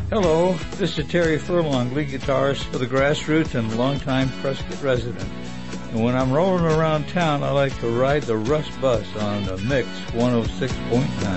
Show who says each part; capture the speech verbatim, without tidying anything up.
Speaker 1: Hello, this is Terry Furlong, lead guitarist for the Grassroots and longtime Prescott resident. And when I'm rolling around town, I like to ride the Russ Bus on the Mix one oh six point nine.